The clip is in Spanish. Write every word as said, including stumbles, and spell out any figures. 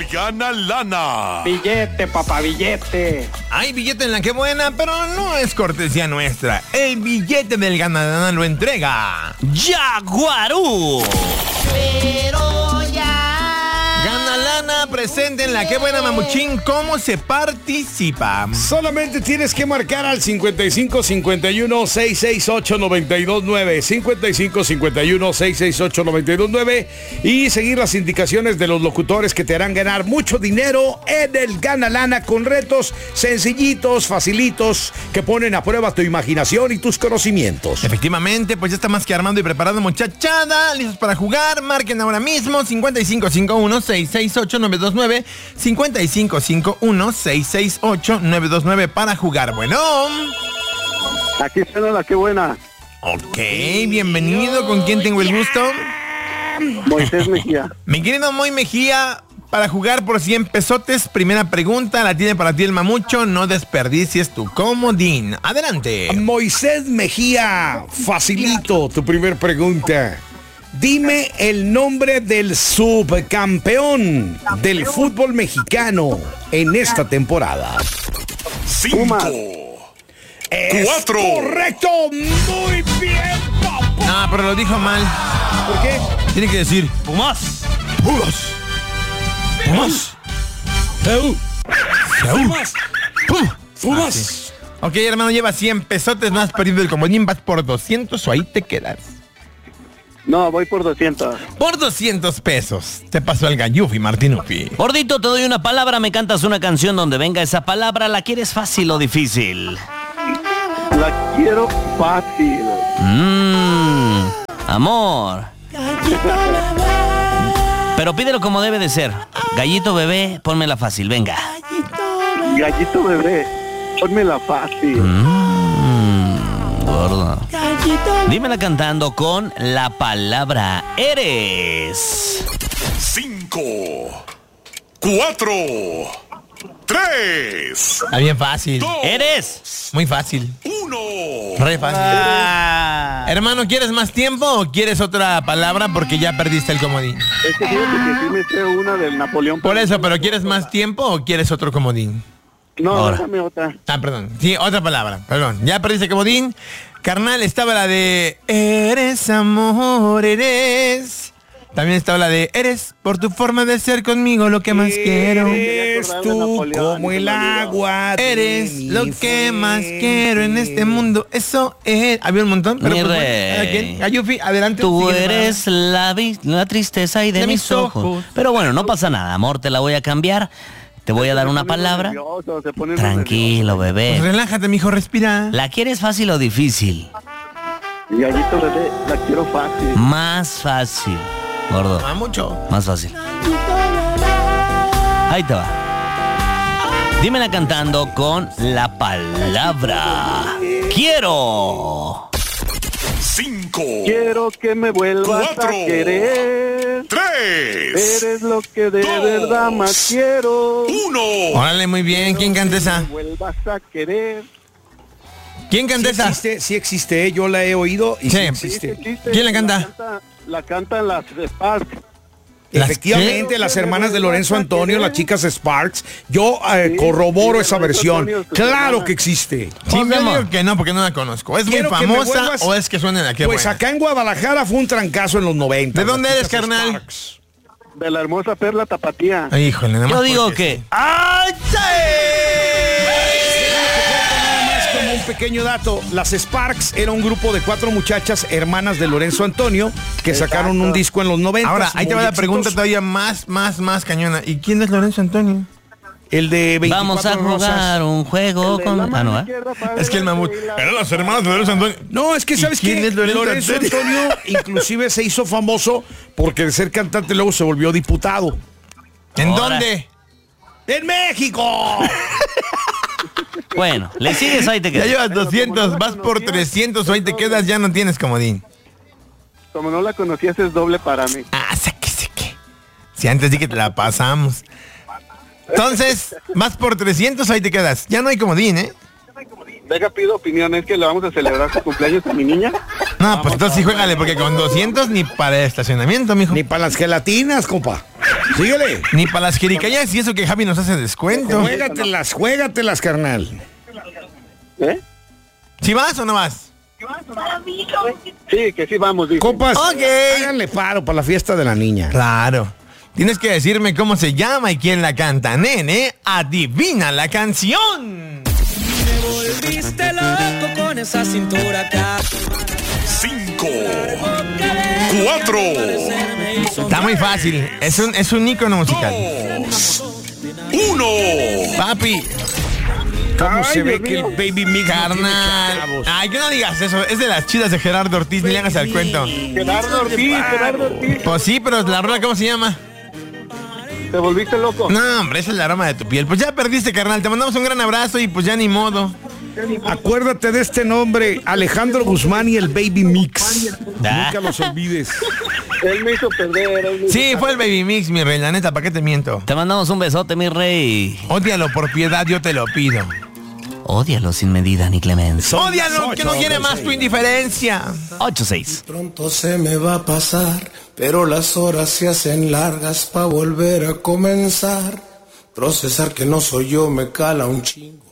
gana lana. Billete, papá, billete. Hay billete en la que buena, pero no es cortesía nuestra. El billete del gana lana lo entrega Yaguarú. Pero ya. Gana lana presente en la que buena, Mamuchín. ¿Cómo se participa? Solamente tienes que marcar al cincuenta y cinco cincuenta y uno seiscientos sesenta y ocho noventa y dos nueve, cincuenta y cinco cincuenta y uno seiscientos sesenta y ocho noventa y dos nueve y seguir las indicaciones de los locutores que te harán ganar mucho dinero en el Gana Lana con retos sencillitos, facilitos, que ponen a prueba tu imaginación y tus conocimientos. Efectivamente, pues ya está más que armado y preparado, muchachada. Listos para jugar. Marquen ahora mismo cincuenta y cinco cincuenta y uno seiscientos sesenta y ocho noventa y dos nueve, cincuenta y cinco cincuenta y uno seiscientos sesenta y ocho noventa y dos nueve para jugar. Bueno. Aquí suena la que buena. Ok, bienvenido. ¿Con quién tengo el gusto? Moisés Mejía. Mi querido Moy Mejía, para jugar por cien pesotes, primera pregunta, la tiene para ti el Mamucho. No desperdicies tu comodín. Adelante. Moisés Mejía, facilito tu primer pregunta. Dime el nombre del subcampeón del fútbol mexicano en esta temporada. Cinco. Es Cuatro. Correcto, muy bien, papá. No, pero lo dijo mal. ¿Por qué? Tiene que decir Pumas. Pumas. Pumas. Fumas. Pum. Fumas. Ah, sí. Ok, hermano, lleva cien pesotes, no has perdido el comodín, vas por doscientos o ahí te quedas. No, voy por doscientos. Por doscientos pesos. Te pasó el Gallufi, Martinufi. Gordito, te doy una palabra, me cantas una canción donde venga esa palabra. ¿La quieres fácil o difícil? La quiero fácil. Mmm, amor. Pero pídelo como debe de ser. Gallito bebé, pónmela fácil, venga. Gallito bebé, pónmela fácil. Mmm, gordo. Dímela cantando con la palabra eres. Cinco. Cuatro. Tres. Está bien fácil. Dos. Eres. Muy fácil. Uno. Re fácil. Ah. Hermano, ¿quieres más tiempo o quieres otra palabra porque ya perdiste el comodín? Es que fíjate que sí me sé una del Napoleón. Por eso, ¿pero quieres más tiempo o quieres otro comodín? No, Ahora. déjame otra. Ah, perdón. Sí, otra palabra. Perdón. Ya perdiste el comodín. Carnal, estaba la de eres amor, eres. También estaba la de eres por tu forma de ser conmigo lo que más quiero. Eres tú como el agua de Eres mi lo que más quiero en este mundo. Eso es. Había un montón. Pero Mi pues, rey. bueno, ¿a quién? Gayufi, adelante. Tú Sigue, eres la, vi- la tristeza y de, De mis mis ojos. ojos. Pero bueno, no pasa nada, amor, te la voy a cambiar. Te voy a dar una palabra. Nervioso, se pone Tranquilo, Pues bebé. relájate, mijo, respira. ¿La quieres fácil o difícil? nervioso. Gallito bebé, la quiero fácil. Más fácil, gordo. Ah, mucho. Más fácil. Ahí te va. Dímela cantando con la palabra quiero. Cinco. Quiero que me vuelvas Cuatro. a querer. Tres. Eres lo que de Dos. verdad más quiero. Uno. Órale, muy bien. ¿Quién canta esa? Me vuelvas a querer. ¿Quién canta Sí esa? existe, sí existe, ¿eh? Yo la he oído y sí, Sí. existe. Sí, existe. ¿Quién la canta? La, canta, la cantan las Sparks. ¿Las Efectivamente, qué? las hermanas de Lorenzo Antonio, las chicas Sparks. Yo eh, Sí, corroboro sí, de esa Lorenzo versión. Antonio, su Claro hermana. que existe. Sí, mi yo amor. digo que no, porque no la conozco. ¿Es Quiero muy que me famosa vuelvas- o es que suena en la que Pues buena? acá en Guadalajara fue un trancazo en los noventa. ¿De dónde las eres, chicas carnal? Sparks. De la hermosa Perla Tapatía. Ay, híjole, nada más Yo digo porque que... sí. ¡Ay, Nada más como un pequeño dato, las Sparks era un grupo de cuatro muchachas hermanas de Lorenzo Antonio que sacaron Exacto. un disco en los noventa. Ahora, ahí te va la pregunta todavía más, más, más cañona. ¿Y quién es Lorenzo Antonio? El de veinticuatro Vamos a jugar rosas. un juego El de con... la Ah, mano no, ¿eh? izquierda para Es que el mamut. adelante y la- Eran los hermanos de Lorenzo Antonio. No, es que ¿Y sabes quién que es Lorenzo Lorenzo Antonio? Antonio inclusive se hizo famoso porque de ser cantante luego se volvió diputado. ¿En Ahora. dónde? ¡En México! Bueno, le sigues, ahí te Ya quedas. llevas Pero doscientos, como no la vas por conocía, trescientos, ahí te no, quedas, ya no tienes comodín. Como no la conocías, es doble para mí. Ah, saque, saque. Si antes sí que te la pasamos. Entonces, vas por trescientos, ahí te quedas. Ya no hay comodín, ¿eh? Deja, pido opinión, es que le vamos a celebrar su cumpleaños a mi niña. No, pues entonces sí juégale, porque con doscientos ni para el estacionamiento, mijo. Ni para las gelatinas, compa. Síguele. Ni para las jericayas y eso que Javi nos hace descuento. Juégatelas, juégatelas, carnal. ¿Eh? ¿Sí vas o no vas? Sí, que sí vamos, dice. Compas, Ok. háganle paro para la fiesta de la niña. Claro. Tienes que decirme cómo se llama y quién la canta, nene. Adivina la canción. Me volviste loco con esa cintura acá. Cinco, cuatro, Está muy fácil. Es un, es un ícono musical. dos, uno. Papi, ¿Cómo Ay, se ve Dios que el mío. Baby Mix no tiene carnal. chavos? Ay, que no digas eso. Es de las chidas de Gerardo Ortiz. Ni le hagas al cuento. Gerardo Ortiz, Gerardo Ortiz. Pues sí, pero la rola, ¿cómo se llama? ¿Te volviste loco? No, hombre, ese es el aroma de tu piel. Pues ya perdiste, carnal. Te mandamos un gran abrazo y pues ya ni modo. Acuérdate de este nombre, Alejandro Guzmán y el Baby Mix. Ah. Nunca los olvides. Él me hizo perder. él me hizo Sí, fue el Baby Mix, mi rey. La neta, ¿para qué te miento? Te mandamos un besote, mi rey. Ódialo por piedad, yo te lo pido. Ódialo sin medida ni clemencia. Ódialo, que no quiere más tu indiferencia. ocho seis. Pronto se me va a pasar, pero las horas se hacen largas pa' volver a comenzar. Procesar que no soy yo me cala un chingo.